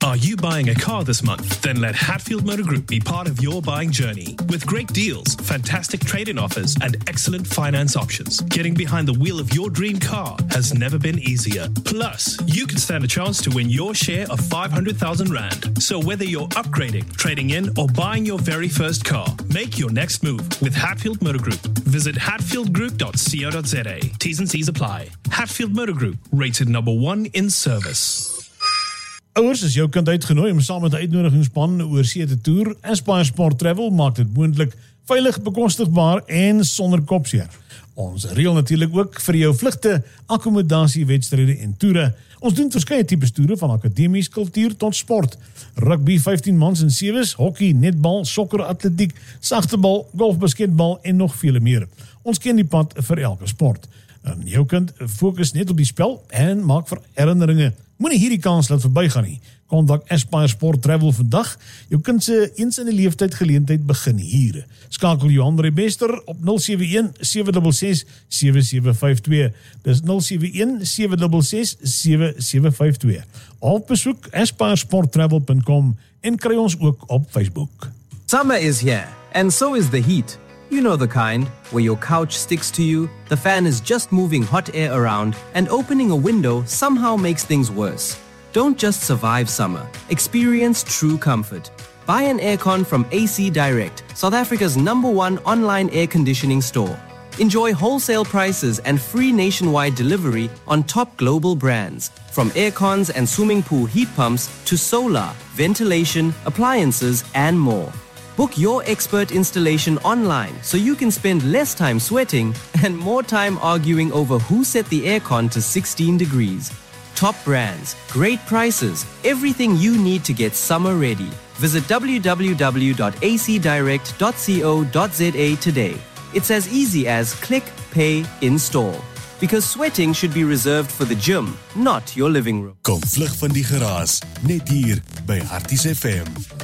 Are you buying a car this month? Then let Hatfield Motor Group be part of your buying journey. With great deals, fantastic trade-in offers, and excellent finance options, getting behind the wheel of your dream car has never been easier. Plus, you can stand a chance to win your share of 500,000 Rand. So whether you're upgrading, trading in, or buying your very first car, make your next move with Hatfield Motor Group. Visit hatfieldgroup.co.za. T's and C's apply. Hatfield Motor Group, rated number 1 in service. Ouers is jou kind uitgenooi om saam met 'n uitnodigingsspan oor see te toer. Aspire Sport Travel maak dit moontlik, veilig, bekostigbaar en sonder kopseer. Ons reël natuurlik ook vir jou vlugte, akkommodasie, wedstryde en toere. Ons doen verskeie tipes toere van akademies, kultuur tot sport. Rugby 15 mans en sewes, hockey, netbal, sokker, atletiek, sagtebal, golf, basketbal en nog vele meer. Ons ken die pad vir elke sport. En jou kind fokus net op die spel en maak vir herinneringe. Moenie hierdie kans laat verbygaan nie. Kontak Aspire Sport Travel vandag. Jou kind se eens in die leeftyd geleentheid begin hier. Skakel Johan Bester op 071 766 7752. Dis 071 766 7752. Of besoek aspiresporttravel.com en kry ons ook op Facebook. Summer is here, and so is the heat. You know the kind, where your couch sticks to you, the fan is just moving hot air around, and opening a window somehow makes things worse. Don't just survive summer. Experience true comfort. Buy an aircon from AC Direct, South Africa's #1 online air conditioning store. Enjoy wholesale prices and free nationwide delivery on top global brands, from aircons and swimming pool heat pumps to solar, ventilation, appliances, and more. Book your expert installation online so you can spend less time sweating and more time arguing over who set the aircon to 16 degrees. Top brands, great prices, everything you need to get summer ready. Visit www.acdirect.co.za today. It's as easy as click, pay, install. Because sweating should be reserved for the gym, not your living room. Kom vlug van die geraas, net hier by Harties FM.